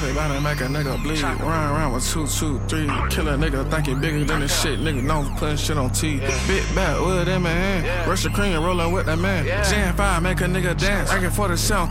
it, bout to make a nigga bleed. Run around with 2, 2, 3. Kill a nigga, think he bigger than this shit. Nigga known putting shit on T. Big back with in my hand. Rush the cream, rolling with that man. Gen 5, make a nigga dance. I get 47